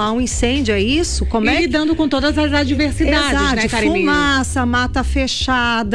controlar um incêndio, é isso? Como e lidando com todas as adversidades, exato, né, Karime? Fumaça, mata fechada,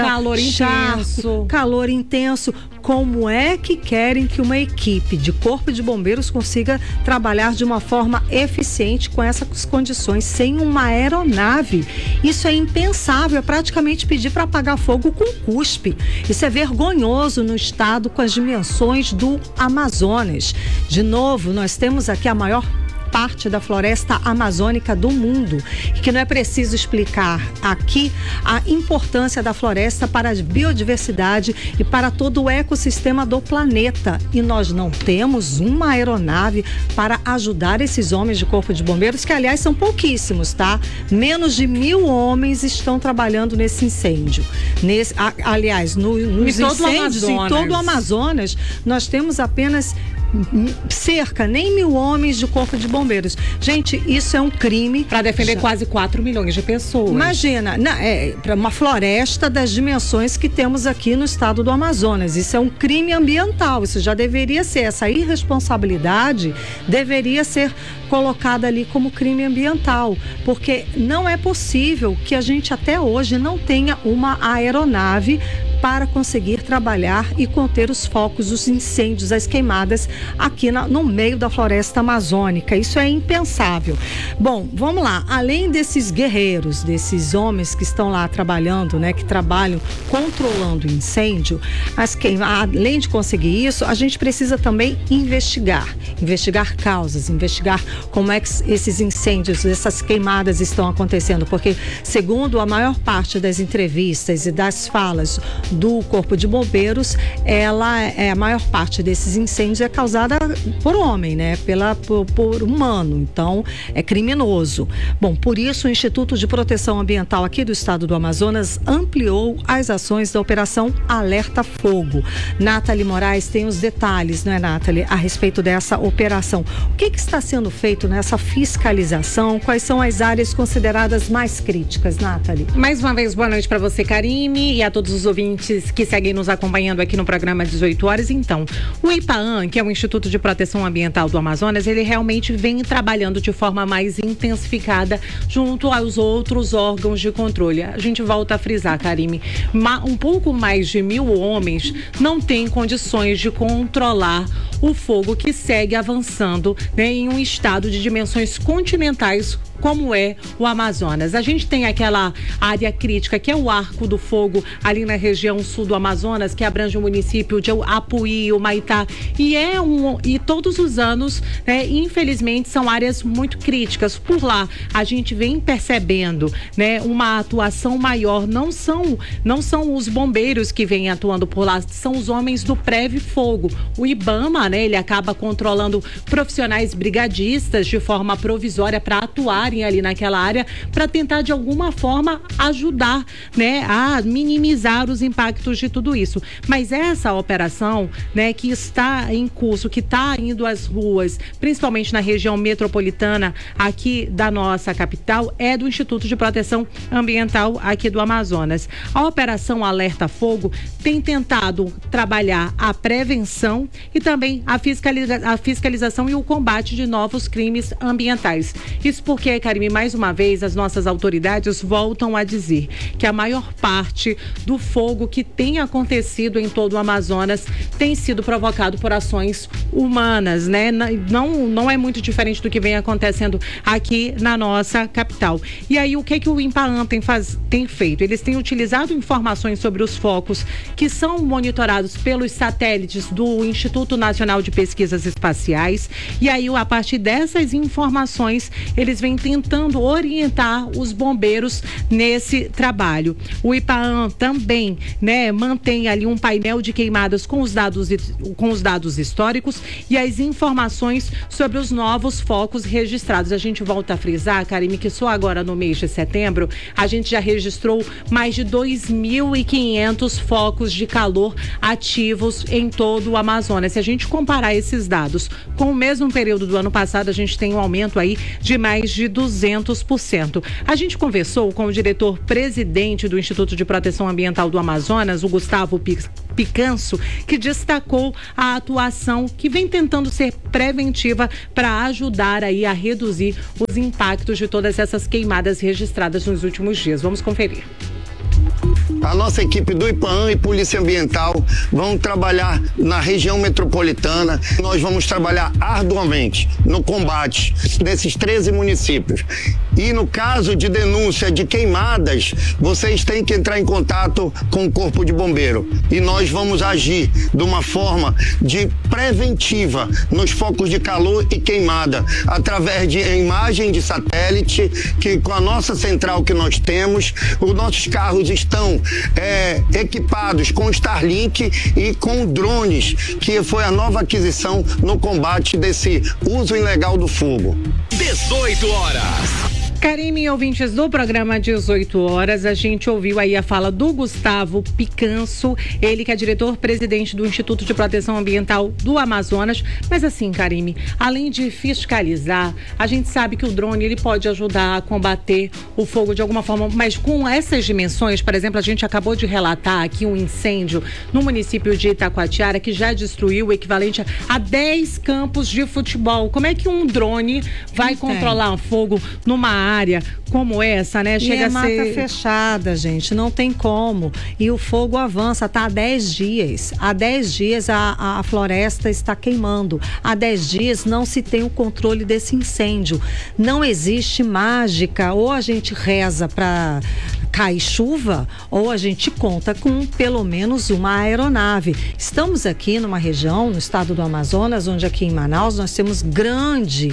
calor intenso. Como é que querem que uma equipe de corpo de bombeiros consiga trabalhar de uma forma eficiente com essas condições, sem uma aeronave? Isso é impensável, é praticamente pedir para apagar fogo com cuspe. Isso é vergonhoso no estado com as dimensões do Amazonas. De novo, nós temos aqui a maior parte da floresta amazônica do mundo, e que não é preciso explicar aqui a importância da floresta para a biodiversidade e para todo o ecossistema do planeta. E nós não temos uma aeronave para ajudar esses homens de corpo de bombeiros, que aliás são pouquíssimos, tá? Menos de 1.000 homens estão trabalhando nesse incêndio. Aliás, nos incêndios em todo o Amazonas, nós temos apenas cerca, nem 1.000 homens de corpo de bombeiros. Gente, isso é um crime. Para defender quase 4 milhões de pessoas. Imagina, para uma floresta das dimensões que temos aqui no estado do Amazonas. Isso é um crime ambiental. Isso já deveria ser, essa irresponsabilidade deveria ser colocada ali como crime ambiental, porque não é possível que a gente até hoje não tenha uma aeronave para conseguir trabalhar e conter os focos, os incêndios, as queimadas aqui no meio da floresta amazônica. Isso é impensável. Bom, vamos lá. Além desses guerreiros, desses homens que estão lá trabalhando, né, que trabalham controlando o incêndio, além de conseguir isso, a gente precisa também investigar causas, investigar como é que esses incêndios, essas queimadas estão acontecendo, porque segundo a maior parte das entrevistas e das falas do Corpo de Bombeiros, a maior parte desses incêndios é causada por homem, né? Por humano, então é criminoso. Bom, por isso o Instituto de Proteção Ambiental aqui do estado do Amazonas ampliou as ações da Operação Alerta Fogo. Nathalie Moraes tem os detalhes, não é, Nathalie, a respeito dessa operação. O que está sendo feito nessa fiscalização? Quais são as áreas consideradas mais críticas, Nathalie? Mais uma vez, boa noite para você, Karime, e a todos os ouvintes que seguem nos acompanhando aqui no programa 18 horas. Então, o IPAAM, que é o Instituto de Proteção Ambiental do Amazonas, ele realmente vem trabalhando de forma mais intensificada junto aos outros órgãos de controle. A gente volta a frisar, Karime, um pouco mais de 1.000 homens não têm condições de controlar o fogo que segue avançando, né, em um estado de dimensões continentais como é o Amazonas. A gente tem aquela área crítica que é o Arco do Fogo ali na região sul do Amazonas, que abrange o município de Apuí, Humaitá, e todos os anos, né, infelizmente são áreas muito críticas. Por lá a gente vem percebendo, né, uma atuação maior. Não são os bombeiros que vêm atuando por lá, são os homens do Preve Fogo. O IBAMA, né, ele acaba controlando profissionais brigadistas de forma provisória para atuarem ali naquela área, para tentar de alguma forma ajudar, né, a minimizar os impactos de tudo isso. Mas essa operação, né, que está em curso, que está indo às ruas, principalmente na região metropolitana aqui da nossa capital, é do Instituto de Proteção Ambiental aqui do Amazonas. A Operação Alerta Fogo tem tentado trabalhar a prevenção e também a fiscalização e o combate de novos crimes ambientais. Isso porque, Karime, mais uma vez, as nossas autoridades voltam a dizer que a maior parte do fogo que tem acontecido em todo o Amazonas tem sido provocado por ações humanas, né? Não é muito diferente do que vem acontecendo aqui na nossa capital. E aí, o que o IPAAM tem feito? Eles têm utilizado informações sobre os focos que são monitorados pelos satélites do Instituto Nacional de Pesquisas Espaciais, e aí, a partir dessas informações, eles vêm tentando orientar os bombeiros nesse trabalho. O IPAAM também, né, mantém ali um painel de queimadas com os dados históricos e as informações sobre os novos focos registrados. A gente volta a frisar, Karime, que só agora no mês de setembro a gente já registrou mais de 2.500 focos de calor ativos em todo o Amazonas. Se a gente comparar esses dados com o mesmo período do ano passado, a gente tem um aumento aí de mais de 200%. A gente conversou com o diretor-presidente do Instituto de Proteção Ambiental do Amazonas, o Gustavo Picanso, que destacou a atuação que vem tentando ser preventiva para ajudar aí a reduzir os impactos de todas essas queimadas registradas nos últimos dias. Vamos conferir. A nossa equipe do IPAAN e Polícia Ambiental vão trabalhar na região metropolitana. Nós vamos trabalhar arduamente no combate desses 13 municípios. E no caso de denúncia de queimadas, vocês têm que entrar em contato com o Corpo de Bombeiro. E nós vamos agir de uma forma preventiva nos focos de calor e queimada, através de imagem de satélite, que com a nossa central que nós temos, os nossos carros estão equipados com Starlink e com drones, que foi a nova aquisição no combate desse uso ilegal do fogo. 18 horas. Karime, ouvintes do programa 18 horas, a gente ouviu aí a fala do Gustavo Picanso, ele que é diretor-presidente do Instituto de Proteção Ambiental do Amazonas. Mas assim, Karime, além de fiscalizar, a gente sabe que o drone ele pode ajudar a combater o fogo de alguma forma, mas com essas dimensões, por exemplo, a gente acabou de relatar aqui um incêndio no município de Itacoatiara que já destruiu o equivalente a 10 campos de futebol. Como é que um drone vai controlar um fogo numa área como essa, né? Chega a ser mata fechada, gente, não tem como. E o fogo avança, tá há 10 dias. Há 10 dias a floresta está queimando. Há 10 dias não se tem o controle desse incêndio. Não existe mágica, ou a gente reza para cair chuva, ou a gente conta com pelo menos uma aeronave. Estamos aqui numa região, no estado do Amazonas, onde aqui em Manaus nós temos grande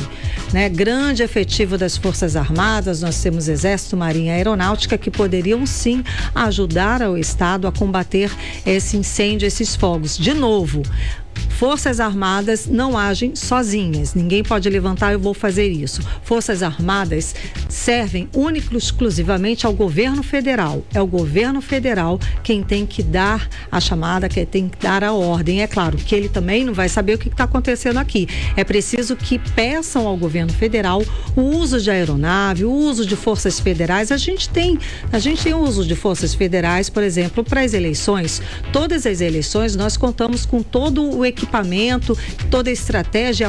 efetivo das Forças Armadas, nós temos Exército, Marinha, Aeronáutica, que poderiam sim ajudar ao estado a combater esse incêndio, esses fogos. De novo, Forças Armadas não agem sozinhas. Ninguém pode levantar, eu vou fazer isso. Forças Armadas servem única e exclusivamente ao governo federal. É o governo federal quem tem que dar a chamada, quem tem que dar a ordem. É claro que ele também não vai saber o que está acontecendo aqui. É preciso que peçam ao governo federal o uso de aeronave, o uso de forças federais. A gente tem o uso de forças federais, por exemplo, para as eleições. Todas as eleições nós contamos com todo o equipamento, toda a estratégia,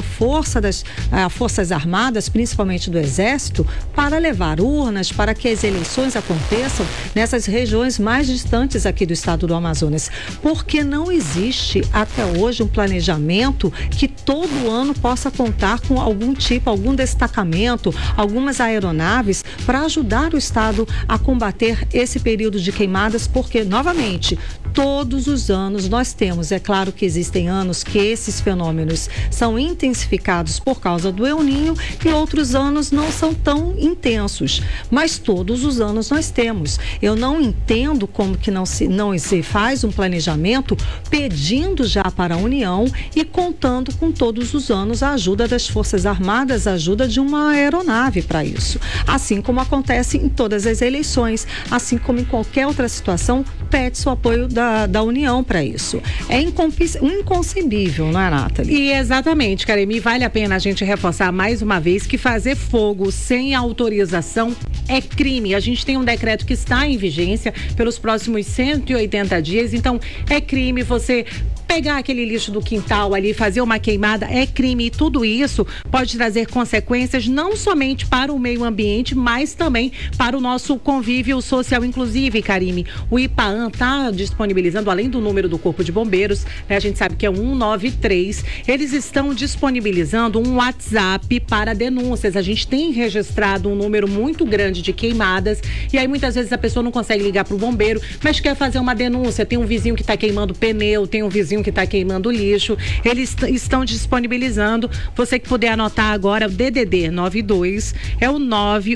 a Forças Armadas, principalmente do Exército, para levar urnas, para que as eleições aconteçam nessas regiões mais distantes aqui do estado do Amazonas. Porque não existe até hoje um planejamento que todo ano possa contar com algum destacamento, algumas aeronaves para ajudar o estado a combater esse período de queimadas, porque, novamente, todos os anos nós temos, é claro que existem anos que esses fenômenos são intensificados por causa do El Niño e outros anos não são tão intensos, mas todos os anos nós temos. Eu não entendo como que não se faz um planejamento pedindo já para a União e contando com todos os anos a ajuda das Forças Armadas, a ajuda de uma aeronave para isso. Assim como acontece em todas as eleições, assim como em qualquer outra situação, pede-se o apoio da União para isso. É inconcebível, não é, Nathalie? E exatamente, Karime, vale a pena a gente reforçar mais uma vez que fazer fogo sem autorização é crime. A gente tem um decreto que está em vigência pelos próximos 180 dias, então é crime você pegar aquele lixo do quintal ali, fazer uma queimada, é crime. E tudo isso pode trazer consequências não somente para o meio ambiente, mas também para o nosso convívio social. Inclusive, Karime, o IPAAN está disponibilizando, além do número do Corpo de Bombeiros, né, a gente sabe que é 193, eles estão disponibilizando um WhatsApp para denúncias. A gente tem registrado um número muito grande de queimadas e aí muitas vezes a pessoa não consegue ligar para o bombeiro, mas quer fazer uma denúncia. Tem um vizinho que está queimando pneu, tem um vizinho que está queimando lixo. Eles estão disponibilizando. Você que puder anotar agora, o DDD 92 é o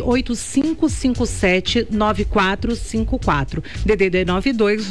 98557-9454. DDD 92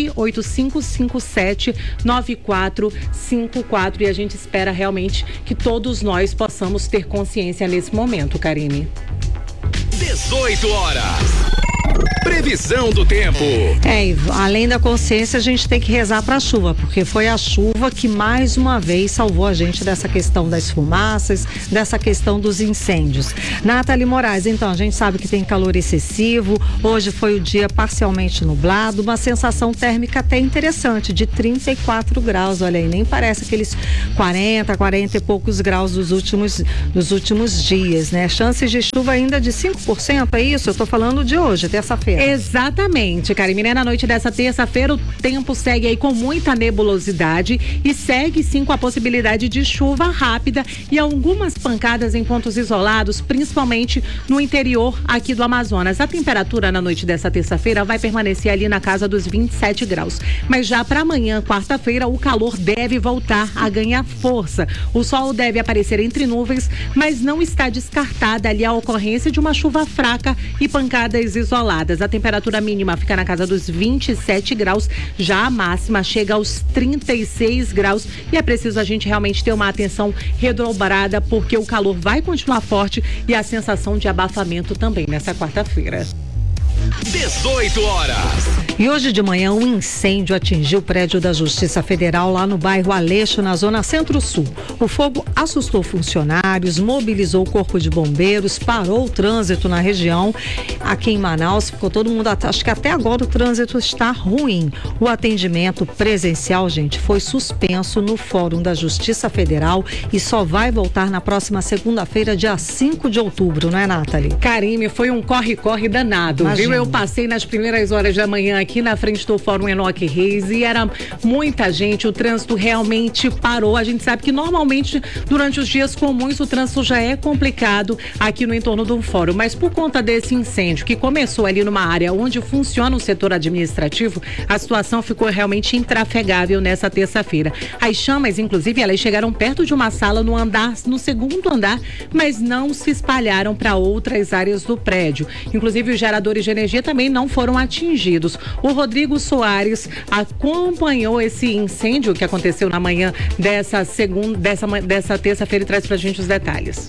98557-9454. E a gente espera realmente que todos nós possamos ter consciência nesse momento, Karime. 18 horas. Previsão do tempo. Além da consciência, a gente tem que rezar para a chuva, porque foi a chuva que mais uma vez salvou a gente dessa questão das fumaças, dessa questão dos incêndios. Nathalie Moraes, então, a gente sabe que tem calor excessivo, hoje foi o dia parcialmente nublado, uma sensação térmica até interessante, de 34 graus, olha aí, nem parece aqueles 40 e poucos graus dos últimos dias, né? Chances de chuva ainda de 5%, é isso? Eu tô falando de hoje, terça-feira. Exatamente, Carime. Na noite dessa terça-feira, o tempo segue aí com muita nebulosidade e segue sim com a possibilidade de chuva rápida e algumas pancadas em pontos isolados, principalmente no interior aqui do Amazonas. A temperatura na noite dessa terça-feira vai permanecer ali na casa dos 27 graus. Mas já para amanhã, quarta-feira, o calor deve voltar a ganhar força. O sol deve aparecer entre nuvens, mas não está descartada ali a ocorrência de uma chuva fraca e pancadas isoladas. A temperatura mínima fica na casa dos 27 graus, já a máxima chega aos 36 graus e é preciso a gente realmente ter uma atenção redobrada porque o calor vai continuar forte e a sensação de abafamento também nessa quarta-feira. 18 horas. E hoje de manhã um incêndio atingiu o prédio da Justiça Federal lá no bairro Aleixo, na zona centro-sul. O fogo assustou funcionários, mobilizou o corpo de bombeiros, parou o trânsito na região. Aqui em Manaus ficou todo mundo, acho que até agora o trânsito está ruim. O atendimento presencial, gente, foi suspenso no Fórum da Justiça Federal e só vai voltar na próxima segunda-feira, dia 5 de outubro, não é, Nathalie? Carime, foi um corre-corre danado, viu? Eu passei nas primeiras horas da manhã aqui na frente do Fórum Enoque Reis e era muita gente, o trânsito realmente parou. A gente sabe que normalmente durante os dias comuns o trânsito já é complicado aqui no entorno do Fórum, mas por conta desse incêndio que começou ali numa área onde funciona o setor administrativo, a situação ficou realmente intrafegável nessa terça-feira. As chamas, inclusive, elas chegaram perto de uma sala no segundo andar, mas não se espalharam para outras áreas do prédio. Inclusive, os geradores de energia também não foram atingidos. O Rodrigo Soares acompanhou esse incêndio que aconteceu na manhã dessa terça-feira e traz pra gente os detalhes.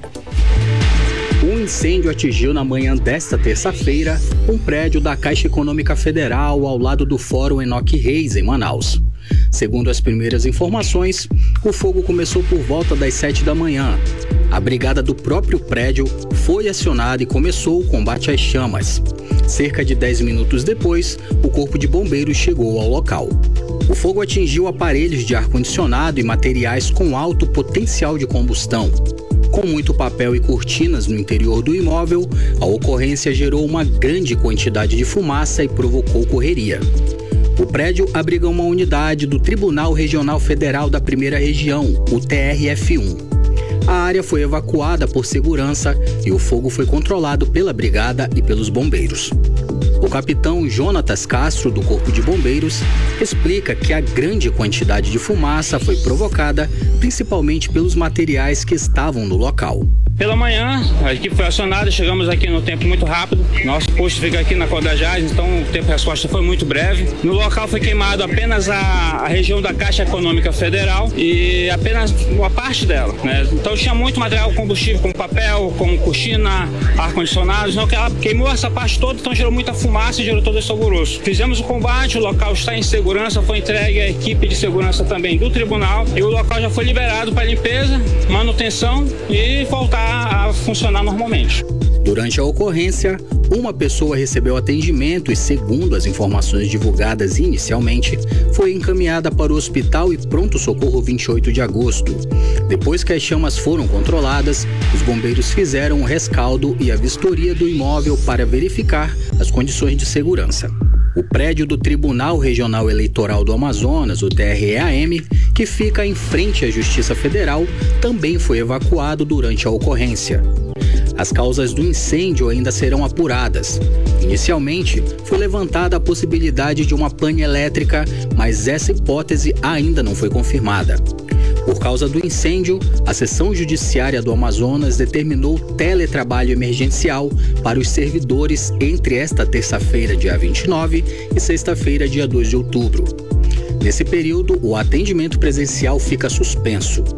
Um incêndio atingiu na manhã desta terça-feira um prédio da Caixa Econômica Federal ao lado do Fórum Enoque Reis, em Manaus. Segundo as primeiras informações, o fogo começou por volta das 7 da manhã. A brigada do próprio prédio foi acionada e começou o combate às chamas. Cerca de 10 minutos depois, o corpo de bombeiros chegou ao local. O fogo atingiu aparelhos de ar-condicionado e materiais com alto potencial de combustão. Com muito papel e cortinas no interior do imóvel, a ocorrência gerou uma grande quantidade de fumaça e provocou correria. O prédio abriga uma unidade do Tribunal Regional Federal da Primeira Região, o TRF1. A área foi evacuada por segurança e o fogo foi controlado pela brigada e pelos bombeiros. O capitão Jonatas Castro, do Corpo de Bombeiros, explica que a grande quantidade de fumaça foi provocada principalmente pelos materiais que estavam no local. Pela manhã, a equipe foi acionada, chegamos aqui no tempo muito rápido. Nosso posto fica aqui na Codajás, então o tempo de resposta foi muito breve. No local foi queimado apenas a região da Caixa Econômica Federal e apenas uma parte dela, né? Então tinha muito material combustível, como papel, como cortina, ar-condicionado. Então ela queimou essa parte toda, então gerou muita fumaça e gerou todo esse alvoroço. Fizemos o combate, o local está em segurança, foi entregue à equipe de segurança também do tribunal e o local já foi liberado para limpeza, manutenção e voltar a funcionar normalmente. Durante a ocorrência, uma pessoa recebeu atendimento e, segundo as informações divulgadas inicialmente, foi encaminhada para o Hospital e Pronto-Socorro 28 de agosto. Depois que as chamas foram controladas, os bombeiros fizeram um rescaldo e a vistoria do imóvel para verificar as condições de segurança. O prédio do Tribunal Regional Eleitoral do Amazonas, o TREAM, que fica em frente à Justiça Federal, também foi evacuado durante a ocorrência. As causas do incêndio ainda serão apuradas. Inicialmente, foi levantada a possibilidade de uma pane elétrica, mas essa hipótese ainda não foi confirmada. Por causa do incêndio, a Seção Judiciária do Amazonas determinou teletrabalho emergencial para os servidores entre esta terça-feira, dia 29, e sexta-feira, dia 2 de outubro. Nesse período, o atendimento presencial fica suspenso.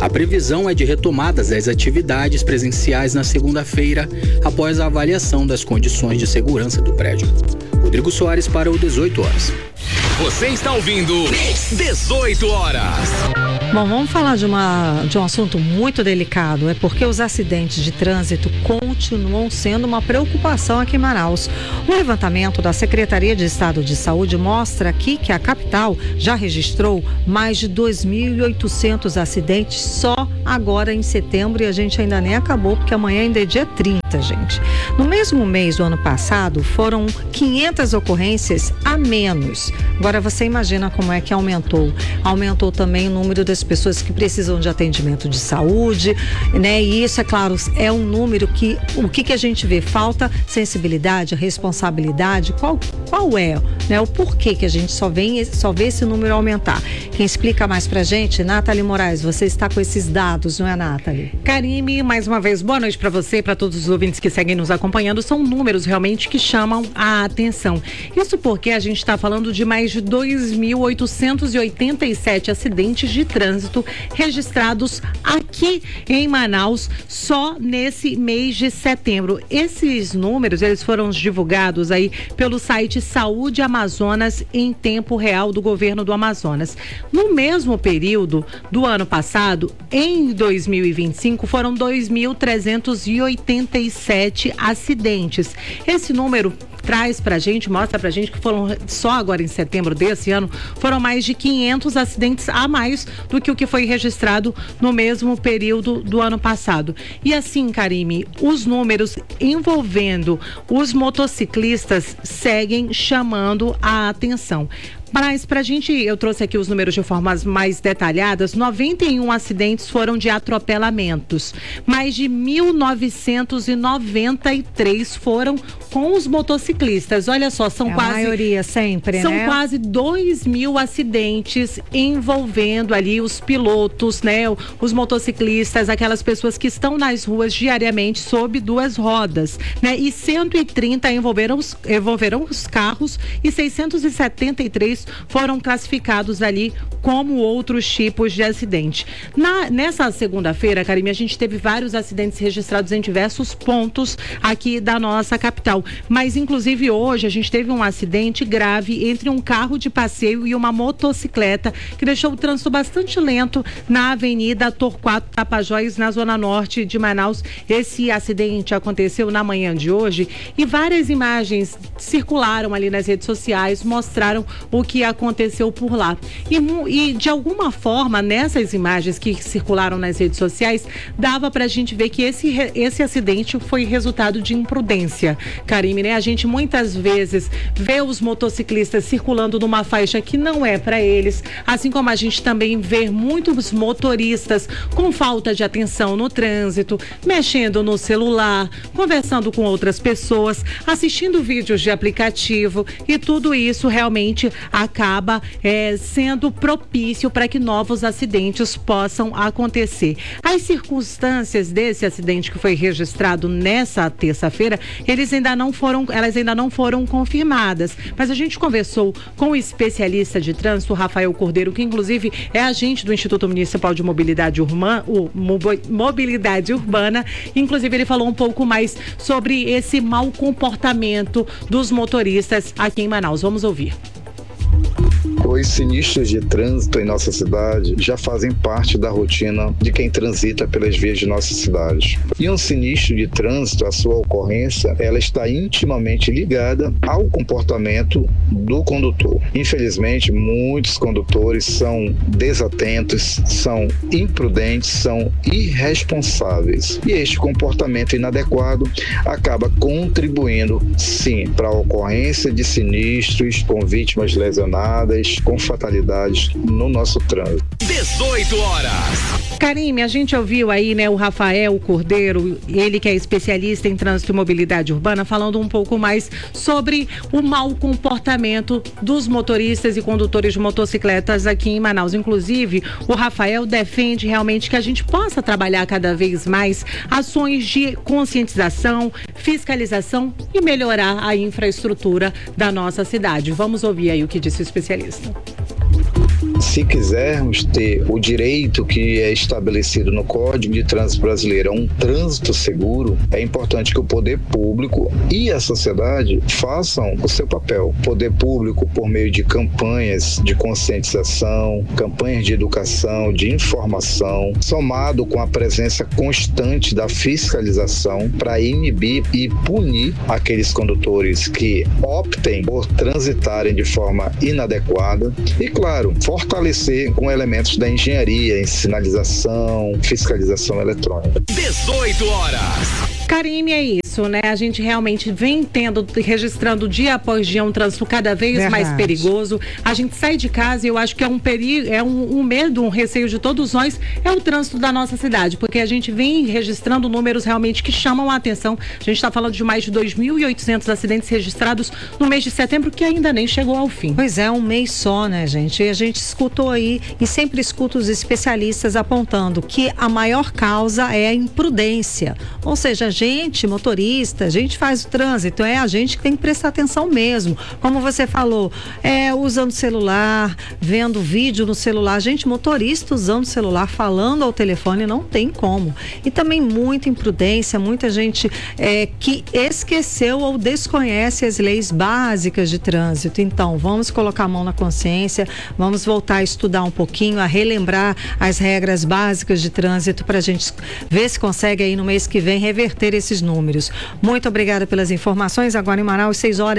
A previsão é de retomadas das atividades presenciais na segunda-feira, após a avaliação das condições de segurança do prédio. Rodrigo Soares para o 18 horas. Você está ouvindo 18 horas. Bom, vamos falar de um assunto muito delicado, é porque os acidentes de trânsito continuam sendo uma preocupação aqui em Manaus. O levantamento da Secretaria de Estado de Saúde mostra aqui que a capital já registrou mais de 2.800 acidentes só agora em setembro, e a gente ainda nem acabou, porque amanhã ainda é dia 30, gente. No mesmo mês do ano passado, foram 500 ocorrências a menos. Agora você imagina como é que aumentou. Aumentou também o número das pessoas que precisam de atendimento de saúde, né? E isso, é claro, é um número que, o que a gente vê? Falta sensibilidade, responsabilidade. Qual é, né? O porquê que a gente só vê esse número aumentar? Quem explica mais pra gente, Nathalie Moraes, você está com esses dados, não é, Nathalie? Karime, mais uma vez, boa noite para você e para todos os ouvintes que seguem nos acompanhando. São números realmente que chamam a atenção. Isso porque a gente está falando de mais de 2.887 acidentes de trânsito registrados aqui em Manaus só nesse mês de setembro. Esses números, eles foram divulgados aí pelo site Saúde Amazonas em tempo real do governo do Amazonas. No mesmo período do ano passado, em 2025, foram 2.387 acidentes. Esse número mostra pra gente que foram só agora em setembro desse ano, foram mais de 500 acidentes a mais do que o que foi registrado no mesmo período do ano passado. E assim, Karime, os números envolvendo os motociclistas seguem chamando a atenção. Mas pra gente, eu trouxe aqui os números de formas mais detalhadas. 91 acidentes foram de atropelamentos. Mais de 1.993 foram com os motociclistas. Olha só, são quase... a maioria sempre, são né? quase 2.000 acidentes envolvendo ali os pilotos, né? Os motociclistas, aquelas pessoas que estão nas ruas diariamente sob duas rodas, né? E 130 envolveram os carros e 673 foram classificados ali como outros tipos de acidente. Nessa segunda-feira, Karime, a gente teve vários acidentes registrados em diversos pontos aqui da nossa capital. Mas, inclusive, hoje a gente teve um acidente grave entre um carro de passeio e uma motocicleta que deixou o trânsito bastante lento na Avenida Torquato Tapajós, na zona norte de Manaus. Esse acidente aconteceu na manhã de hoje e várias imagens circularam ali nas redes sociais, mostraram o que aconteceu por lá. E de alguma forma, nessas imagens que circularam nas redes sociais, dava pra gente ver que esse acidente foi resultado de imprudência, Karime, né? A gente muitas vezes vê os motociclistas circulando numa faixa que não é para eles, assim como a gente também vê muitos motoristas com falta de atenção no trânsito, mexendo no celular, conversando com outras pessoas, assistindo vídeos de aplicativo, e tudo isso realmente acaba sendo propício para que novos acidentes possam acontecer. As circunstâncias desse acidente que foi registrado nessa terça-feira, elas ainda não foram confirmadas, mas a gente conversou com o especialista de trânsito, Rafael Cordeiro, que inclusive é agente do Instituto Municipal de Mobilidade Urbana. Inclusive ele falou um pouco mais sobre esse mau comportamento dos motoristas aqui em Manaus. Vamos ouvir. Os sinistros de trânsito em nossa cidade já fazem parte da rotina de quem transita pelas vias de nossa cidade. E um sinistro de trânsito, a sua ocorrência, ela está intimamente ligada ao comportamento do condutor. Infelizmente, muitos condutores são desatentos, são imprudentes, são irresponsáveis. E este comportamento inadequado acaba contribuindo, sim, para a ocorrência de sinistros com vítimas lesionadas, com fatalidades no nosso trânsito. 18 horas. Karime, a gente ouviu aí, né, o Rafael Cordeiro, ele que é especialista em trânsito e mobilidade urbana, falando um pouco mais sobre o mau comportamento dos motoristas e condutores de motocicletas aqui em Manaus. Inclusive, o Rafael defende realmente que a gente possa trabalhar cada vez mais ações de conscientização, fiscalização e melhorar a infraestrutura da nossa cidade. Vamos ouvir aí o que disse o especialista. Se quisermos ter o direito que é estabelecido no Código de Trânsito Brasileiro, um trânsito seguro, é importante que o poder público e a sociedade façam o seu papel. O poder público, por meio de campanhas de conscientização, campanhas de educação, de informação, somado com a presença constante da fiscalização para inibir e punir aqueles condutores que optem por transitarem de forma inadequada e, claro, fortalecer com elementos da engenharia em sinalização, fiscalização eletrônica. 18 horas. Karime, é isso, né? A gente realmente vem registrando dia após dia um trânsito cada vez mais perigoso. A gente sai de casa e eu acho que é um perigo, é um medo, um receio de todos nós, é o trânsito da nossa cidade, porque a gente vem registrando números realmente que chamam a atenção. A gente está falando de mais de 2.800 acidentes registrados no mês de setembro, que ainda nem chegou ao fim. Pois é, um mês só, né, gente? E a gente escutou aí, e sempre escuta os especialistas apontando que a maior causa é a imprudência. Ou seja, gente, motorista, a gente faz o trânsito, é a gente que tem que prestar atenção mesmo. Como você falou, usando celular, vendo vídeo no celular. Gente, motorista usando celular, falando ao telefone, não tem como. E também muita imprudência, muita gente que esqueceu ou desconhece as leis básicas de trânsito. Então, vamos colocar a mão na consciência, vamos voltar a estudar um pouquinho, a relembrar as regras básicas de trânsito para a gente ver se consegue aí no mês que vem reverter esses números. Muito obrigada pelas informações. Agora em Manaus,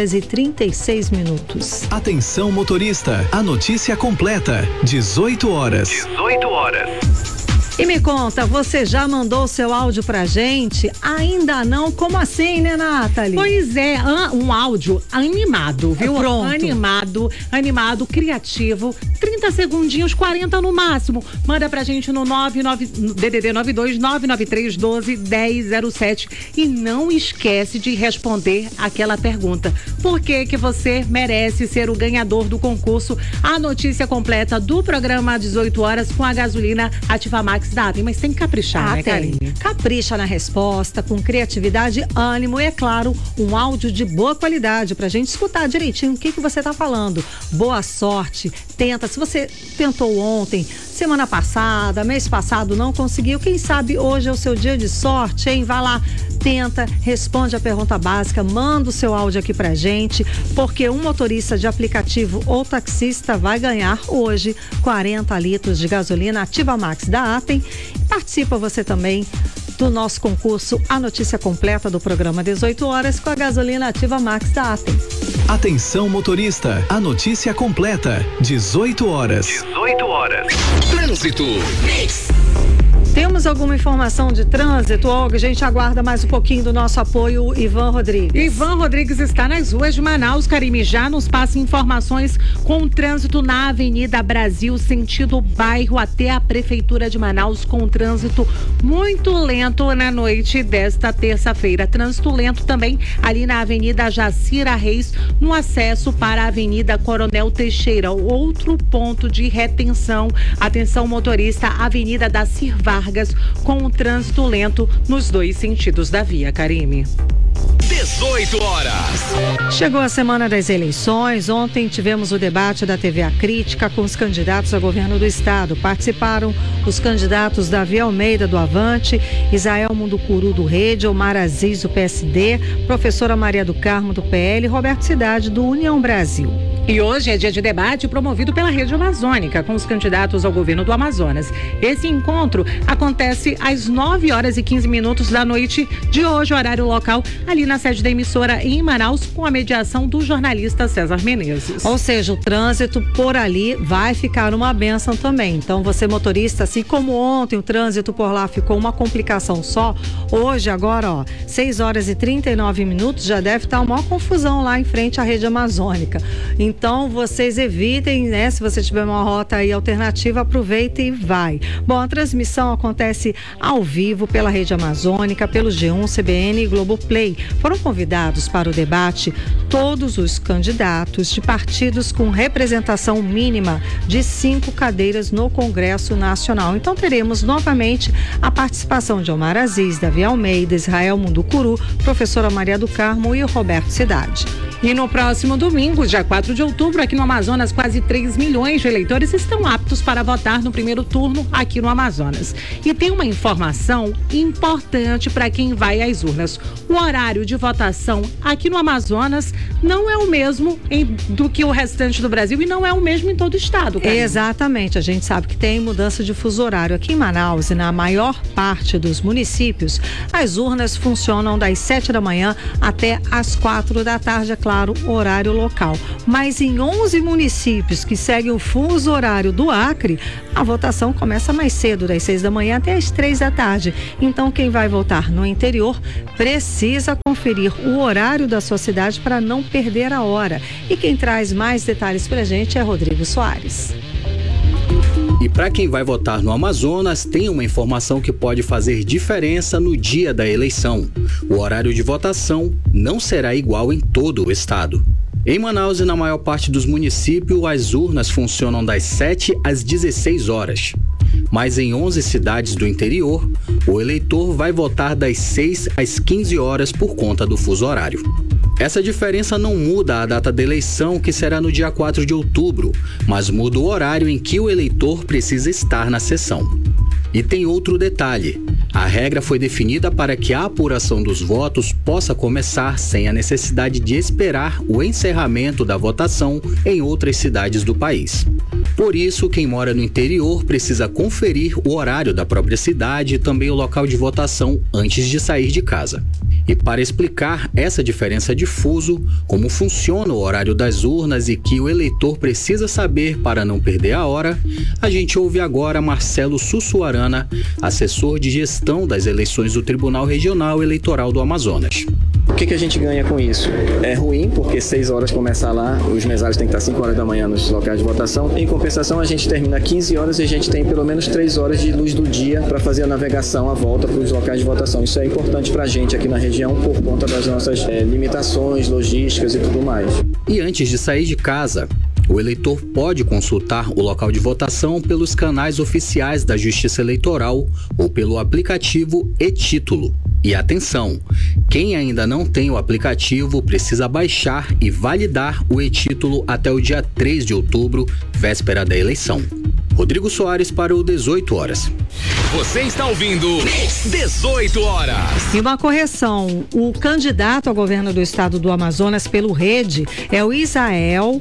6h36. Atenção, motorista. A notícia completa. 18 horas. 18 horas. E me conta, você já mandou o seu áudio pra gente? Ainda não? Como assim, né, Nathalie? Pois é, um áudio animado, viu? Pronto. Animado, criativo, 30 segundinhos, 40 no máximo. Manda pra gente no DDD 92 993 12 1007 e não esquece de responder aquela pergunta. Por que que você merece ser o ganhador do concurso? A notícia completa do programa 18 horas com a gasolina Ativa Max da Atem, mas tem que caprichar, né, Karine? Capricha na resposta, com criatividade, ânimo e, é claro, um áudio de boa qualidade pra gente escutar direitinho o que você tá falando. Boa sorte, tenta. Se você tentou ontem, semana passada, mês passado, não conseguiu, quem sabe hoje é o seu dia de sorte, hein? Vai lá, tenta, responde a pergunta básica, manda o seu áudio aqui pra gente, porque um motorista de aplicativo ou taxista vai ganhar hoje 40 litros de gasolina Ativa Max da Atem. Participa você também do nosso concurso A Notícia Completa do programa 18 horas com a gasolina Ativa Max da Atem. Atenção, motorista. A notícia completa. 18 horas. 18 horas. Trânsito. Temos alguma informação de trânsito, Olga? A gente aguarda mais um pouquinho do nosso apoio, Ivan Rodrigues. Ivan Rodrigues está nas ruas de Manaus. Karime já nos passa informações com o trânsito na Avenida Brasil, sentido bairro até a Prefeitura de Manaus, com o trânsito muito lento na noite desta terça-feira. Trânsito lento também ali na Avenida Jacira Reis, no acesso para a Avenida Coronel Teixeira. Outro ponto de retenção. Atenção, motorista, Avenida da Cirvar, com o trânsito lento nos dois sentidos da via, Karime. 18 horas. Chegou a semana das eleições. Ontem tivemos o debate da TV A Crítica com os candidatos a governo do estado. Participaram os candidatos Davi Almeida, do Avante, Israel Munducuru, do Rede, Omar Aziz, do PSD, professora Maria do Carmo, do PL, e Roberto Cidade, do União Brasil. E hoje é dia de debate promovido pela Rede Amazônica com os candidatos ao governo do Amazonas. Esse encontro acontece às 9h15 da noite de hoje, horário local, ali na sede da emissora em Manaus, com a mediação do jornalista César Menezes. Ou seja, o trânsito por ali vai ficar uma bênção também. Então, você motorista, assim como ontem o trânsito por lá ficou uma complicação só, hoje agora, 6h39, já deve estar uma confusão lá em frente à Rede Amazônica. Então, vocês evitem, né? Se você tiver uma rota aí alternativa, aproveita e vai. Bom, a transmissão acontece ao vivo pela Rede Amazônica, pelo G1, CBN e Globoplay. Foram convidados para o debate todos os candidatos de partidos com representação mínima de 5 cadeiras no Congresso Nacional. Então, teremos novamente a participação de Omar Aziz, Davi Almeida, Israel Munducuru, professora Maria do Carmo e o Roberto Cidade. E no próximo domingo, dia 4 de outubro, aqui no Amazonas, quase 3 milhões de eleitores estão aptos para votar no primeiro turno aqui no Amazonas. E tem uma informação importante para quem vai às urnas. O horário de votação aqui no Amazonas não é o mesmo do que o restante do Brasil e não é o mesmo em todo o estado, Karine. Exatamente, a gente sabe que tem mudança de fuso horário. Aqui em Manaus e na maior parte dos municípios, as urnas funcionam das 7 da manhã até as 4 da tarde, é claro, horário local. Mas em 11 municípios que seguem o fuso horário do Acre, a votação começa mais cedo, das 6 da manhã até as 3 da tarde. Então, quem vai votar no interior precisa conferir o horário da sua cidade para não perder a hora. E quem traz mais detalhes pra gente é Rodrigo Soares. E para quem vai votar no Amazonas, tem uma informação que pode fazer diferença no dia da eleição. O horário de votação não será igual em todo o estado. Em Manaus e na maior parte dos municípios, as urnas funcionam das 7 às 16 horas. Mas em 11 cidades do interior, o eleitor vai votar das 6 às 15 horas por conta do fuso horário. Essa diferença não muda a data da eleição, que será no dia 4 de outubro, mas muda o horário em que o eleitor precisa estar na sessão. E tem outro detalhe: a regra foi definida para que a apuração dos votos possa começar sem a necessidade de esperar o encerramento da votação em outras cidades do país. Por isso, quem mora no interior precisa conferir o horário da própria cidade e também o local de votação antes de sair de casa. E para explicar essa diferença de fuso, como funciona o horário das urnas e que o eleitor precisa saber para não perder a hora, a gente ouve agora Marcelo Sussuarana, assessor de gestão das eleições do Tribunal Regional Eleitoral do Amazonas. O que a gente ganha com isso? É ruim, porque 6 horas começar lá, os mesários têm que estar 5 horas da manhã nos locais de votação. Em compensação, a gente termina 15 horas e a gente tem pelo menos 3 horas de luz do dia para fazer a navegação, a volta para os locais de votação. Isso é importante para a gente aqui na região por conta das nossas limitações, logísticas e tudo mais. E antes de sair de casa, o eleitor pode consultar o local de votação pelos canais oficiais da Justiça Eleitoral ou pelo aplicativo e-Título. E atenção, quem ainda não tem o aplicativo precisa baixar e validar o e-Título até o dia 3 de outubro, véspera da eleição. Rodrigo Soares para o 18 horas. Você está ouvindo 18 horas. E uma correção, o candidato ao governo do estado do Amazonas pelo Rede é o Isael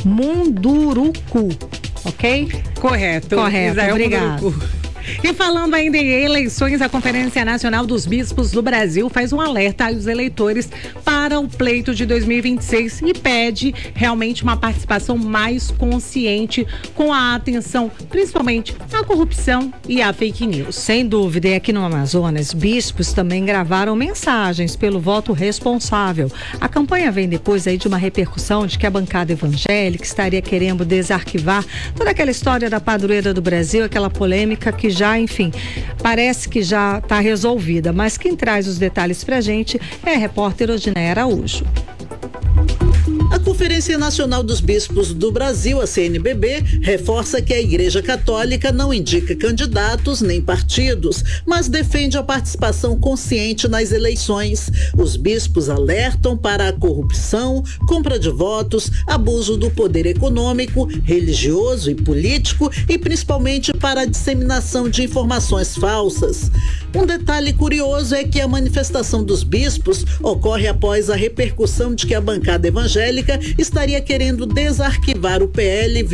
Munduruku, ok? Correto, Isael obrigado. Munduruku. E falando ainda em eleições, a Conferência Nacional dos Bispos do Brasil faz um alerta aos eleitores para o pleito de 2026 e pede realmente uma participação mais consciente com a atenção, principalmente à corrupção e à fake news. Sem dúvida, e aqui no Amazonas, bispos também gravaram mensagens pelo voto responsável. A campanha vem depois aí de uma repercussão de que a bancada evangélica estaria querendo desarquivar toda aquela história da padroeira do Brasil, aquela polêmica que já, enfim, parece que já está resolvida, mas quem traz os detalhes pra gente é a repórter Odineia Araújo. A Conferência Nacional dos Bispos do Brasil, a CNBB, reforça que a Igreja Católica não indica candidatos nem partidos, mas defende a participação consciente nas eleições. Os bispos alertam para a corrupção, compra de votos, abuso do poder econômico, religioso e político e principalmente para a disseminação de informações falsas. Um detalhe curioso é que a manifestação dos bispos ocorre após a repercussão de que a bancada evangélica estaria querendo desarquivar o PL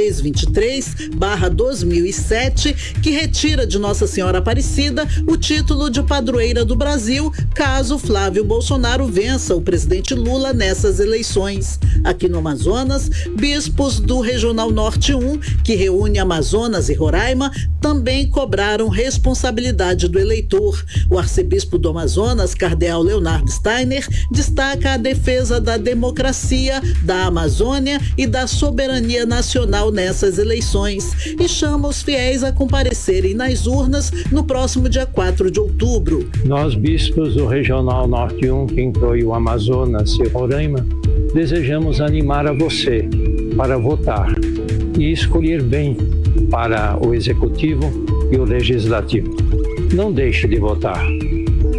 2623/2007, que retira de Nossa Senhora Aparecida o título de padroeira do Brasil, caso Flávio Bolsonaro vença o presidente Lula nessas eleições. Aqui no Amazonas, bispos do Regional Norte 1, que reúne Amazonas e Roraima, também cobraram responsabilidade do eleitor. O arcebispo do Amazonas, cardeal Leonardo Steiner, destaca a defesa da democracia, da Amazônia e da soberania nacional nessas eleições e chama os fiéis a comparecerem nas urnas no próximo dia 4 de outubro. Nós, bispos do Regional Norte 1, que inclui o Amazonas e Roraima, desejamos animar a você para votar e escolher bem para o Executivo e o Legislativo. Não deixe de votar.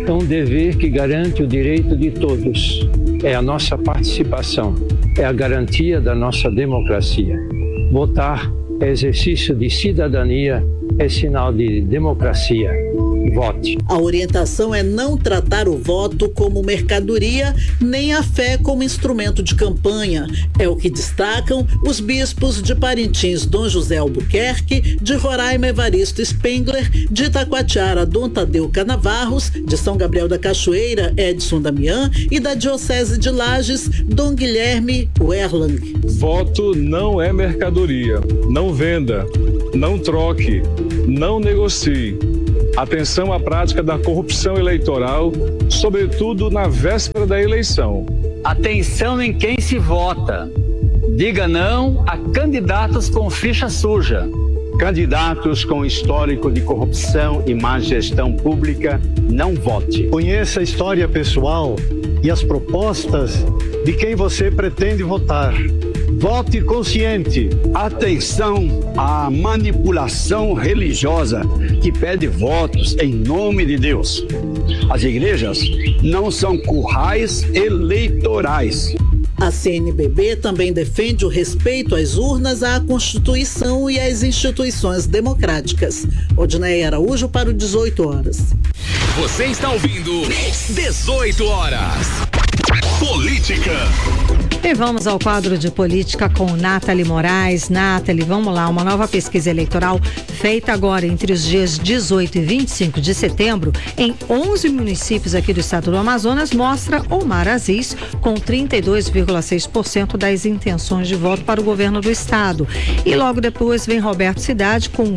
É um dever que garante o direito de todos. É a nossa participação, é a garantia da nossa democracia. Votar é exercício de cidadania, é sinal de democracia. Vote. A orientação é não tratar o voto como mercadoria, nem a fé como instrumento de campanha. É o que destacam os bispos de Parintins, Dom José Albuquerque, de Roraima, Evaristo Spengler, de Itacoatiara, Dom Tadeu Canavarros, de São Gabriel da Cachoeira, Edson Damião, e da Diocese de Lages, Dom Guilherme Werlang. Voto não é mercadoria. Não venda, não troque, não negocie. Atenção à prática da corrupção eleitoral, sobretudo na véspera da eleição. Atenção em quem se vota. Diga não a candidatos com ficha suja. Candidatos com histórico de corrupção e má gestão pública, não vote. Conheça a história pessoal e as propostas de quem você pretende votar. Vote consciente. Atenção à manipulação religiosa que pede votos em nome de Deus. As igrejas não são currais eleitorais. A CNBB também defende o respeito às urnas, à Constituição e às instituições democráticas. Odneia Araújo para o 18 horas. Você está ouvindo 18 horas. Política. E vamos ao quadro de política com Nathalie Moraes. Nathalie, vamos lá, uma nova pesquisa eleitoral feita agora entre os dias 18 e 25 de setembro em 11 municípios aqui do estado do Amazonas mostra Omar Aziz com 32,6% das intenções de voto para o governo do estado. E logo depois vem Roberto Cidade com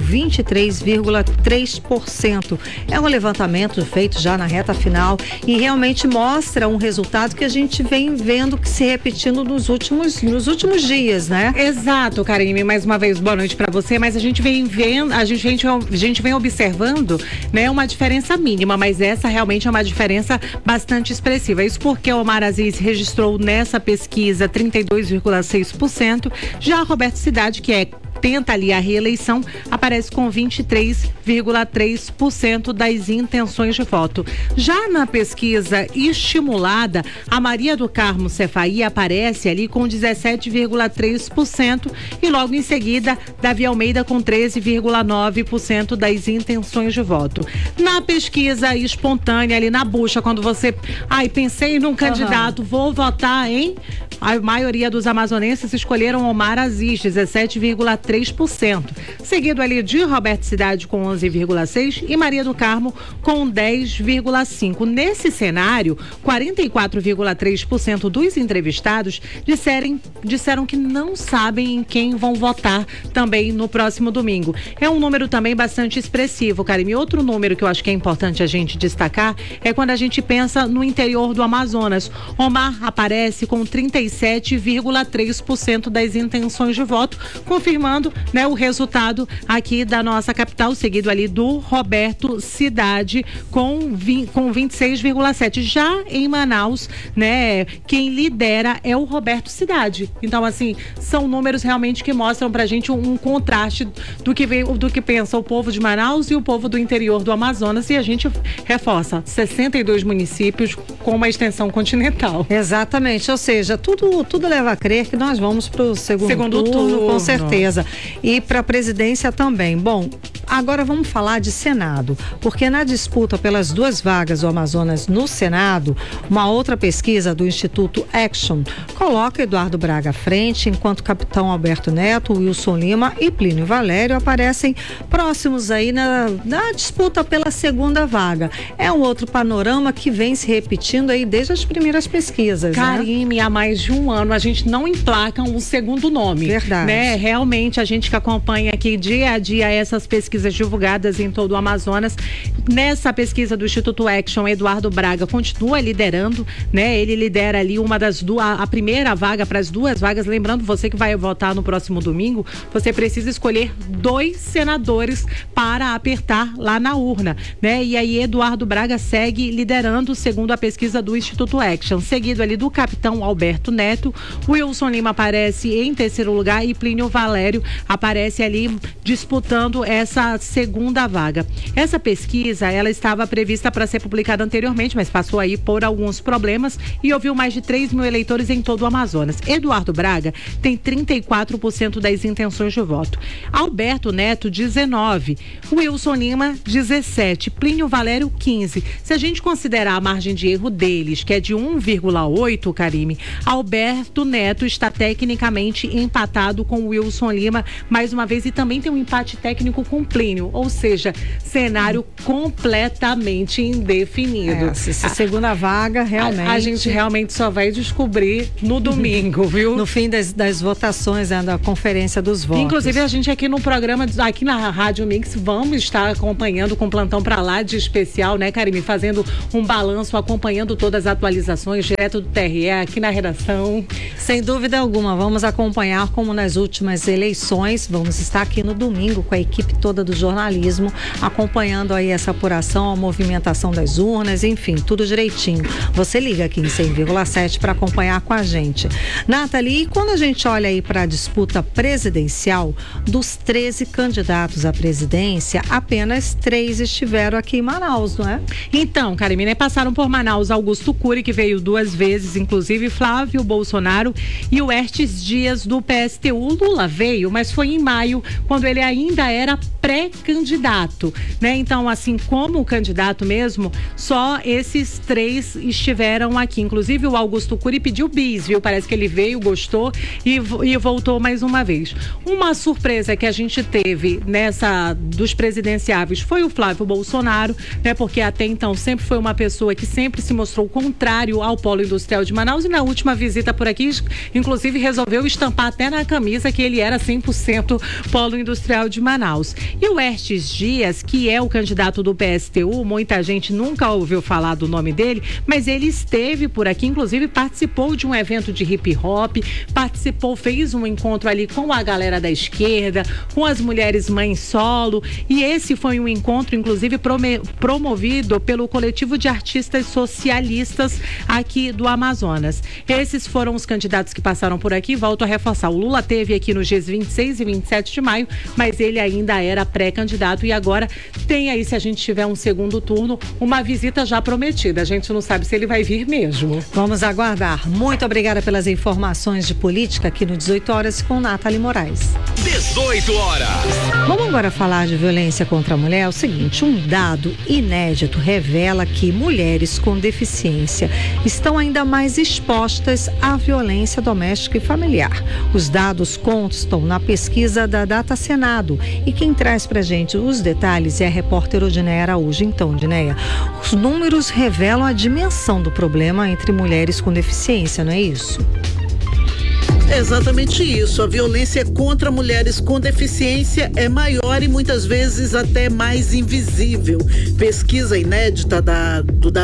23,3%. É um levantamento feito já na reta final e realmente mostra um resultado que a gente vem vendo que se repetindo nos últimos dias, né? Exato, Karime, mais uma vez boa noite para você, mas a gente vem vendo, a gente vem observando, né, uma diferença mínima, mas essa realmente é uma diferença bastante expressiva. Isso porque o Omar Aziz registrou nessa pesquisa 32,6%, já Roberto Cidade, que tenta ali a reeleição, aparece com 23,3% das intenções de voto. Já na pesquisa estimulada, a Maria do Carmo Cefaí aparece ali com 17,3% e logo em seguida, Davi Almeida com 13,9% das intenções de voto. Na pesquisa espontânea ali na bucha, quando você, pensei num candidato, vou votar em... A maioria dos amazonenses escolheram Omar Aziz, 17,3%. Seguido ali de Roberto Cidade com 11,6% e Maria do Carmo com 10,5%. Nesse cenário, 44,3% dos entrevistados disseram que não sabem em quem vão votar também no próximo domingo. É um número também bastante expressivo, Karime. Outro número que eu acho que é importante a gente destacar é quando a gente pensa no interior do Amazonas. Omar aparece com 37,3% das intenções de voto, confirmando, né, o resultado aqui da nossa capital, seguido ali do Roberto Cidade com 26,7%. Já em Manaus, né, quem lidera é o Roberto Cidade. Então, assim, são números realmente que mostram pra gente um contraste do que pensa o povo de Manaus e o povo do interior do Amazonas, e a gente reforça 62 municípios com uma extensão continental. Exatamente, ou seja, tudo leva a crer que nós vamos para o segundo turno, com certeza. E para a presidência também. Bom, agora vamos falar de Senado, porque na disputa pelas 2 vagas do Amazonas no Senado, uma outra pesquisa do Instituto Action coloca Eduardo Braga à frente, enquanto Capitão Alberto Neto, Wilson Lima e Plínio Valério aparecem próximos aí na disputa pela 2ª vaga. É um outro panorama que vem se repetindo aí desde as primeiras pesquisas. Karime, há mais de um ano a gente não emplaca um segundo nome. Verdade. Né? Realmente a gente que acompanha aqui dia a dia essas pesquisas divulgadas em todo o Amazonas, nessa pesquisa do Instituto Action, Eduardo Braga continua liderando, né? Ele lidera ali a primeira vaga para as 2 vagas. Lembrando, você que vai votar no próximo domingo, você precisa escolher 2 senadores para apertar lá na urna, né? E aí Eduardo Braga segue liderando, segundo a pesquisa do Instituto Action, seguido ali do Capitão Alberto Neto. Wilson Lima aparece em terceiro lugar e Plínio Valério aparece ali disputando essa essa segunda vaga. Essa pesquisa, ela estava prevista para ser publicada anteriormente, mas passou aí por alguns problemas e ouviu mais de 3 mil eleitores em todo o Amazonas. Eduardo Braga tem 34% das intenções de voto. Alberto Neto, 19%. Wilson Lima, 17%. Plínio Valério, 15%. Se a gente considerar a margem de erro deles, que é de 1,8, Karime, Alberto Neto está tecnicamente empatado com Wilson Lima mais uma vez, e também tem um empate técnico com Plínio, ou seja, cenário completamente indefinido. Essa segunda vaga, realmente. A gente realmente só vai descobrir no domingo, viu? No fim das votações, né, da conferência dos votos. Inclusive, a gente aqui no programa, aqui na Rádio Mix, vamos estar acompanhando com plantão pra lá de especial, né, Karime? Fazendo um balanço, acompanhando todas as atualizações, direto do TRE, aqui na redação. Sem dúvida alguma, vamos acompanhar como nas últimas eleições. Vamos estar aqui no domingo com a equipe toda do jornalismo, acompanhando aí essa apuração, a movimentação das urnas, enfim, tudo direitinho. Você liga aqui em 100,7 para acompanhar com a gente. Nathalie, e quando a gente olha aí para a disputa presidencial, dos 13 candidatos à presidência, apenas 3 estiveram aqui em Manaus, não é? Então, Karime, né, passaram por Manaus Augusto Cury, que veio 2 vezes, inclusive Flávio Bolsonaro, e o Estes Dias do PSTU. Lula veio, mas foi em maio, quando ele ainda era pré-candidato, né? Então, assim, como candidato mesmo, só esses 3 estiveram aqui. Inclusive, o Augusto Cury pediu bis, viu? Parece que ele veio, gostou e voltou mais uma vez. Uma surpresa que a gente teve dos presidenciáveis foi o Flávio Bolsonaro, né? Porque até então sempre foi uma pessoa que sempre se mostrou contrário ao polo industrial de Manaus, e na última visita por aqui, inclusive, resolveu estampar até na camisa que ele era 100% polo industrial de Manaus. E o Estes Dias, que é o candidato do PSTU, muita gente nunca ouviu falar do nome dele, mas ele esteve por aqui, inclusive participou de um evento de hip hop, fez um encontro ali com a galera da esquerda, com as mulheres mães solo, e esse foi um encontro, inclusive, promovido pelo coletivo de artistas socialistas aqui do Amazonas. Esses foram os candidatos que passaram por aqui. Volto a reforçar, o Lula teve aqui nos dias 26 e 27 de maio, mas ele ainda era pré-candidato, e agora tem aí, se a gente tiver um segundo turno, uma visita já prometida. A gente não sabe se ele vai vir mesmo. Vamos aguardar. Muito obrigada pelas informações de política aqui no 18 horas com Nathalie Moraes. 18 horas. Vamos agora falar de violência contra a mulher. É o seguinte, um dado inédito revela que mulheres com deficiência estão ainda mais expostas à violência doméstica e familiar. Os dados constam na pesquisa da Data Senado, e quem traz pra gente os detalhes é a repórter Odineia Araújo. Então, Odineia, os números revelam a dimensão do problema entre mulheres com deficiência, não é isso? É exatamente isso. A violência contra mulheres com deficiência é maior e muitas vezes até mais invisível. Pesquisa inédita do